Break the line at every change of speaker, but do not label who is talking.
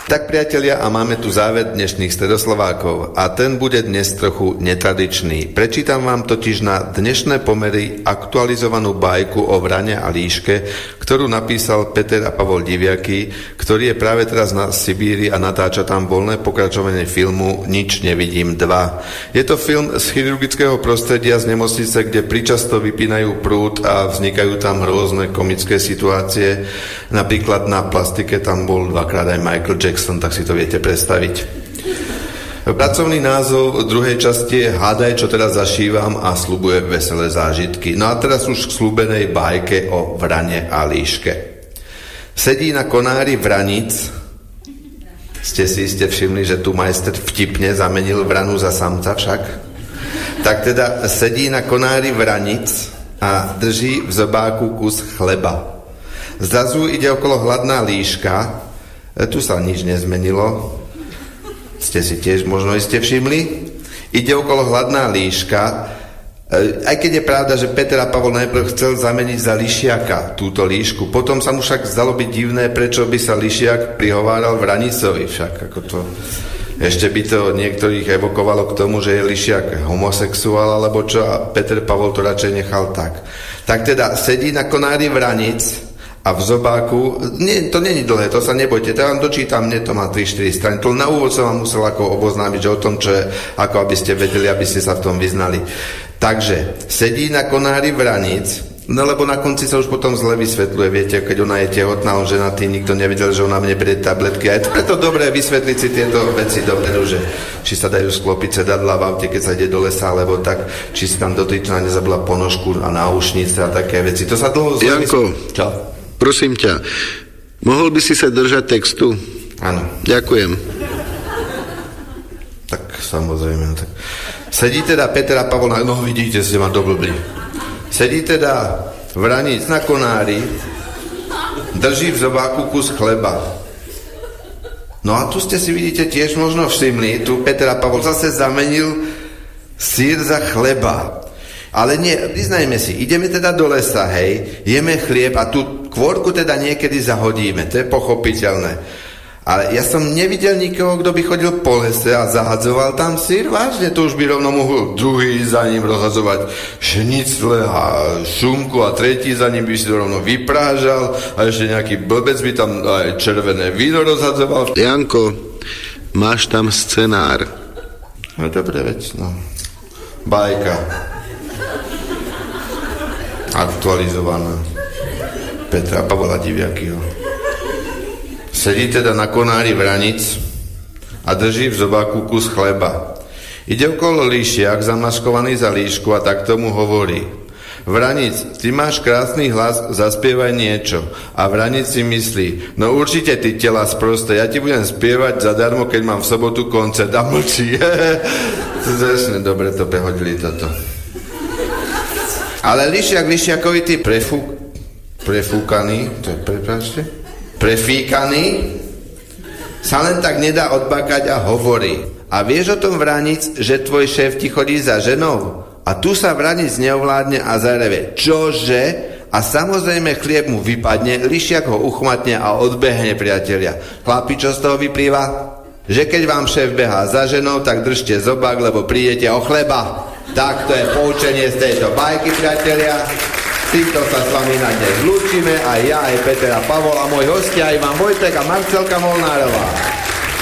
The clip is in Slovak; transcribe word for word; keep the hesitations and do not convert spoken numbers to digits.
Tak priatelia, a máme tu záver dnešných Stredoslovákov a ten bude dnes trochu netradičný. Prečítam vám totiž na dnešné pomery aktualizovanú bajku o vrane a líške, ktorú napísal Peter a Pavol Diviaky, ktorý je práve teraz na Sibíri a natáča tam voľné pokračovanie filmu Nič nevidím dva. Je to film z chirurgického prostredia z nemocnice, kde pričasto vypínajú prúd a vznikajú tam rôzne komické situácie. Napríklad na plastike tam bol dvakrát aj Michael Jackson, tak si to viete predstaviť. Pracovný názov druhej časti je Hádaj, čo teraz zašívam a sľubuje veselé zážitky. No a teraz už k sľúbenej bajke o vrane a líške. Sedí na konári vranic. Ste si iste všimli, že tu majster vtipne zamenil vranu za samca však? Tak teda sedí na konári vranic a drží v zobáku kus chleba. Zrazu ide okolo hladná líška. Tu sa nič nezmenilo. Ste si tiež možno ste všimli. Ide okolo hladná líška. Aj keď je pravda, že Peter a Pavol najprv chcel zameniť za lišiaka túto líšku. Potom sa mu však zdalo byť divné, prečo by sa lišiak prihováral vranicovi. Však ako to... Ešte by to niektorých evokovalo k tomu, že je lišiak homosexuál alebo čo, a Peter Pavol to radšej nechal tak. Tak teda sedí na konári vranic a v zobáku, nie, to není dlhé, to sa nebojte, to vám dočítam, mne to má tri štyri strany, to na úvod som vám musel ako oboznámiť, že o tom, čo je, ako aby ste vedeli, aby ste sa v tom vyznali. Takže, sedí na konári vranic, no lebo na konci sa už potom zle vysvetľuje, viete, keď ona je tehotná, on ženatý, nikto nevedel, že ona mne berie tabletky, a je preto dobré vysvetliť si tieto veci dopredu, že či sa dajú sklopiť sedadla v aute, keď sa ide do lesa, alebo tak, či si tam dotyčná nezabila ponožku a náušnice a také veci, to sa dlho zle
Janko,
vysvetľuje. Čo?
Prosím ťa, mohol by si sa držať textu?
Áno.
Ďakujem.
Tak samozrejme. Tak. Sedí teda Peter a Pavol, no vidíte, ste ma doblbli. Sedí teda vranic na konári, drží v zobáku kus chleba. No a tu ste si vidíte tiež možno všimli, tu Peter a Pavol zase zamenil sír za chleba. Ale nie, priznajme si, ideme teda do lesa, hej, jeme chlieb a tú kôrku teda niekedy zahodíme, to je pochopiteľné. Ale ja som nevidel nikoho, kto by chodil po lese a zahadzoval tam sír, vážne, to už by rovno mohol druhý za ním rozhadzovať šnicle a šunku a tretí za ním by si to rovno vyprážal a ešte nejaký blbec by tam aj červené víno rozhadzoval.
Janko, máš tam scenár.
No dobre, veď, no. Bajka. Aktualizovaná Petra a Pavla Diviakyho. Sedí teda na konári vranic a drží v zobáku kus chleba. Ide okolo líšiak zamaskovaný za líšku a tak tomu hovorí: Vranic, ty máš krásny hlas, zaspievaj niečo. A vranic si myslí: no určite ty tela sprosté, ja ti budem spievať zadarmo, keď mám v sobotu koncert. A mlčí. Zrešne dobre to prehodili toto. Ale lišiak, lišiakovi ty prefúk, prefúkaný, to je, prepáčte, prefíkaný, sa len tak nedá odbakať a hovorí: a vieš o tom vranic, že tvoj šéf ti chodí za ženou? A tu sa vranic neovládne a zareve: čože? A samozrejme chlieb mu vypadne, lišiak ho uchmatne a odbehne, priatelia. Chlapi, čo z toho vyplýva? Že keď vám šéf behá za ženou, tak držte zobák, lebo prídete o chleba. Tak to je poučenie z tejto bajky, priatelia. Týmto sa s vami na dnes lúčime, aj ja, aj Peter a Pavol a môj hostia Ivan Vojtek a Marcelka Molnárová.